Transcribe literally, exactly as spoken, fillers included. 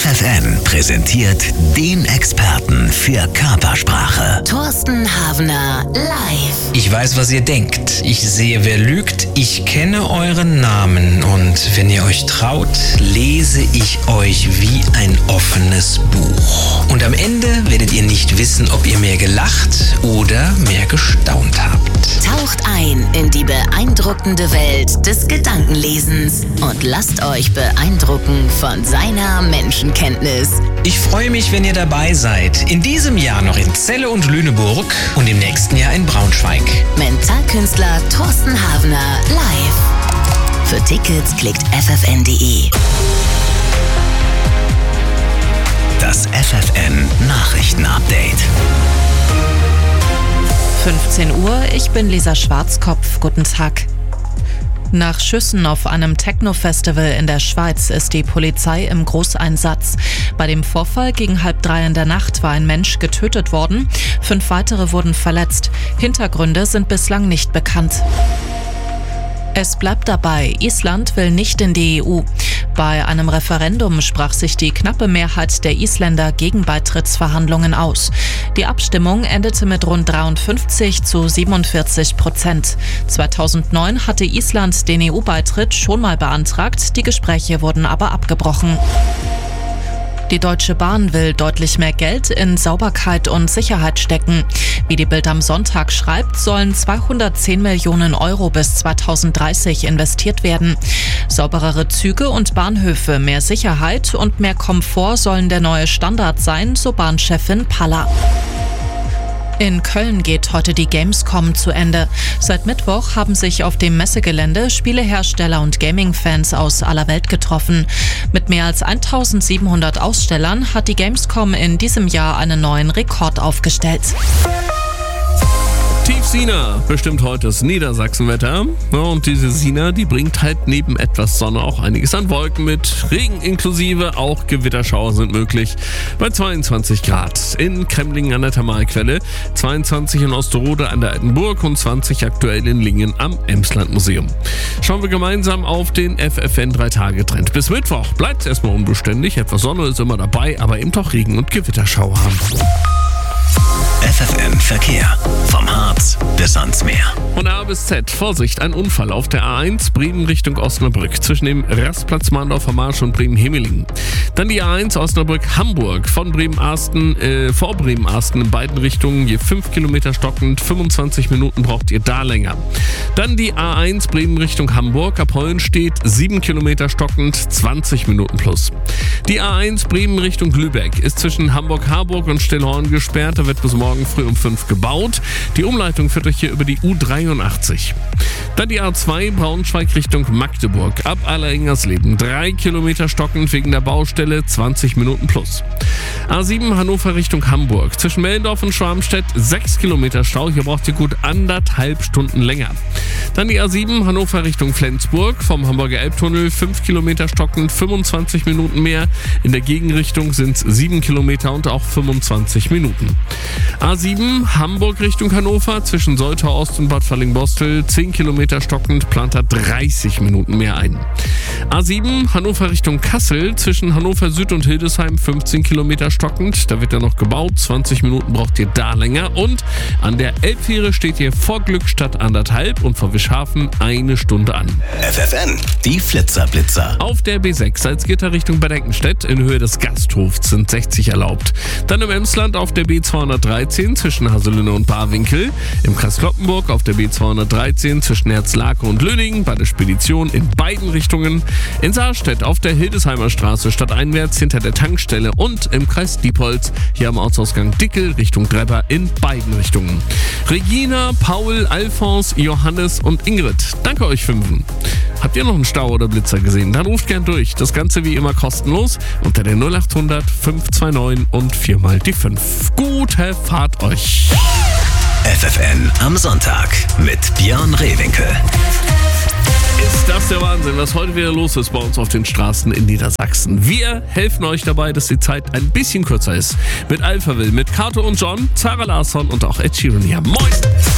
F F N präsentiert den Experten für Körpersprache. Thorsten Havner live. Ich weiß, was ihr denkt. Ich sehe, wer lügt. Ich kenne euren Namen. Und wenn ihr euch traut, lese ich euch wie ein offenes Buch. Und am Ende werdet ihr nicht wissen, ob ihr mehr gelacht oder mehr gestaunt habt. Taucht ein in die beeindruckende Welt des Gedankenlesens und lasst euch beeindrucken von seiner Menschenkenntnis. Ich freue mich, wenn ihr dabei seid. In diesem Jahr noch in Celle und Lüneburg und im nächsten Jahr in Braunschweig. Mentalkünstler Thorsten Havner live. Für Tickets klickt f f n punkt d e. Das F F N Nachrichtenupdate. fünfzehn Uhr, ich bin Lisa Schwarzkopf. Guten Tag. Nach Schüssen auf einem Techno-Festival in der Schweiz ist die Polizei im Großeinsatz. Bei dem Vorfall gegen halb drei in der Nacht war ein Mensch getötet worden. Fünf weitere wurden verletzt. Hintergründe sind bislang nicht bekannt. Es bleibt dabei, Island will nicht in die E U. Bei einem Referendum sprach sich die knappe Mehrheit der Isländer gegen Beitrittsverhandlungen aus. Die Abstimmung endete mit rund dreiundfünfzig zu siebenundvierzig Prozent. zweitausendneun hatte Island den E U-Beitritt schon mal beantragt, die Gespräche wurden aber abgebrochen. Die Deutsche Bahn will deutlich mehr Geld in Sauberkeit und Sicherheit stecken. Wie die Bild am Sonntag schreibt, sollen zweihundertzehn Millionen Euro bis zweitausenddreißig investiert werden. Sauberere Züge und Bahnhöfe, mehr Sicherheit und mehr Komfort sollen der neue Standard sein, so Bahnchefin Paller. In Köln geht heute die Gamescom zu Ende. Seit Mittwoch haben sich auf dem Messegelände Spielehersteller und Gaming-Fans aus aller Welt getroffen. Mit mehr als eintausendsiebenhundert Ausstellern hat die Gamescom in diesem Jahr einen neuen Rekord aufgestellt. Tief Sina bestimmt heute das Niedersachsenwetter. Ja, und diese Sina, die bringt halt neben etwas Sonne auch einiges an Wolken mit. Regen inklusive, auch Gewitterschauer sind möglich. Bei zweiundzwanzig Grad in Kremlingen an der Thermalquelle, zweiundzwanzig in Osterode an der Altenburg und zwanzig aktuell in Lingen am Emsland-Museum. Schauen wir gemeinsam auf den F F N drei Tage Trend. Bis Mittwoch bleibt es erstmal unbeständig. Etwas Sonne ist immer dabei, aber eben doch Regen und Gewitterschauer. F F N Verkehr. Vom Harz bis ans Meer. Von A bis Z. Vorsicht, ein Unfall auf der A eins Bremen Richtung Osnabrück zwischen dem Rastplatz Mahndorfer Marsch und Bremen-Hemelingen. Dann die A eins Osnabrück-Hamburg von Bremen-Arsten, äh, vor Bremen-Arsten in beiden Richtungen, je fünf Kilometer stockend, fünfundzwanzig Minuten braucht ihr da länger. Dann die A eins Bremen Richtung Hamburg, ab Hollenstedt, sieben Kilometer stockend, zwanzig Minuten plus. Die A eins Bremen Richtung Lübeck ist zwischen Hamburg-Harburg und Stillhorn gesperrt, da wird bis morgen früh um fünf gebaut. Die Umleitung führt euch hier über die U dreiundachtzig. Dann die A zwei Braunschweig Richtung Magdeburg. Ab Allerengersleben drei Kilometer stockend wegen der Baustelle, zwanzig Minuten plus. A sieben Hannover Richtung Hamburg. Zwischen Mellendorf und Schwarmstedt sechs Kilometer Stau. Hier braucht ihr gut anderthalb Stunden länger. Dann die A sieben Hannover Richtung Flensburg. Vom Hamburger Elbtunnel fünf Kilometer stockend, fünfundzwanzig Minuten mehr. In der Gegenrichtung sind es sieben Kilometer und auch fünfundzwanzig Minuten. A sieben Hamburg Richtung Hannover. Zwischen Soltau Ost und Bad Fallingbostel zehn Kilometer stockend, plant er dreißig Minuten mehr ein. A sieben Hannover Richtung Kassel. Zwischen Hannover Süd und Hildesheim fünfzehn Kilometer stockend. Da wird ja noch gebaut. zwanzig Minuten braucht ihr da länger. Und an der Elbfähre steht ihr vor Glückstadt anderthalb und vor Wischhafen eine Stunde an. F F N, die Flitzerblitzer. Auf der B sechs Salzgitter Richtung Bad Eckenstedt in Höhe des Gasthofs sind sechzig erlaubt. Dann im Emsland auf der B zweihundertdreizehn zwischen Haselünne und Barwinkel. Im Kreis Cloppenburg auf der B zweihundertdreizehn zwischen Herzlake und Löningen bei der Spedition in beiden Richtungen. In Saarstedt auf der Hildesheimer Straße stadteinwärts hinter der Tankstelle und im Kreis Diepholz hier am Ortsausgang Dickel Richtung Drebber in beiden Richtungen. Regina, Paul, Alphons, Johannes und Ingrid, danke euch Fünfen. Habt ihr noch einen Stau oder Blitzer gesehen? Dann ruft gern durch. Das Ganze wie immer kostenlos unter der null acht hundert fünf zwei neun und viermal die fünf. Gute Fahrt euch! F F N am Sonntag mit Björn Rehwinkel. Ist das der Wahnsinn, was heute wieder los ist bei uns auf den Straßen in Niedersachsen. Wir helfen euch dabei, dass die Zeit ein bisschen kürzer ist. Mit Alphaville, mit Kato und John, Zara Larsson und auch Ed Sheeran hier. Moin!